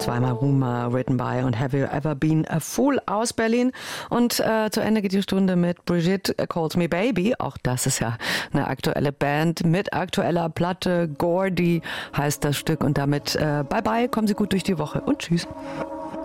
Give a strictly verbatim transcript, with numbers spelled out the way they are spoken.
zweimal Rumour, Written By und Have You Ever Been a Fool aus Berlin. Und äh, zu Ende geht die Stunde mit Brigitte Calls Me Baby. Auch das ist ja eine aktuelle Band mit aktueller Platte. Gordy heißt das Stück. Und damit äh, bye bye, kommen Sie gut durch die Woche und tschüss.